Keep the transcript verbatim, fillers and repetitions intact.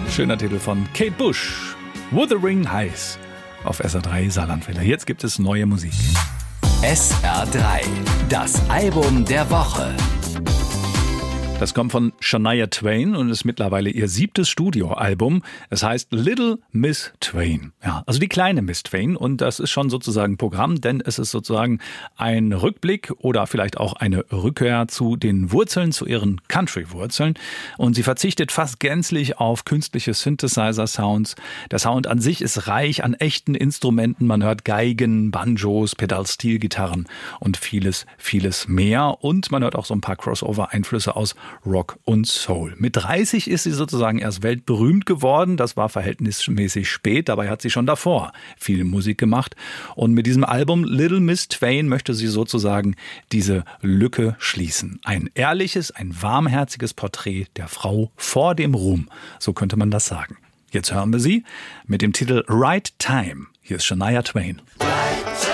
Schöner Titel von Kate Bush. Wuthering Heights auf S R drei Saarlandwelle. Jetzt gibt es neue Musik. S R drei, das Album der Woche. Das kommt von Shania Twain und ist mittlerweile ihr siebtes Studioalbum. Es heißt Little Miss Twain. Ja, also die kleine Miss Twain. Und das ist schon sozusagen Programm, denn es ist sozusagen ein Rückblick oder vielleicht auch eine Rückkehr zu den Wurzeln, zu ihren Country-Wurzeln. Und sie verzichtet fast gänzlich auf künstliche Synthesizer-Sounds. Der Sound an sich ist reich an echten Instrumenten. Man hört Geigen, Banjos, Pedal-Steel-Gitarren und vieles, vieles mehr. Und man hört auch so ein paar Crossover-Einflüsse aus Rock und Soul. Mit dreißig ist sie sozusagen erst weltberühmt geworden. Das war verhältnismäßig spät. Dabei hat sie schon davor viel Musik gemacht. Und mit diesem Album Little Miss Twain möchte sie sozusagen diese Lücke schließen. Ein ehrliches, ein warmherziges Porträt der Frau vor dem Ruhm. So könnte man das sagen. Jetzt hören wir sie mit dem Titel Right Time. Hier ist Shania Twain.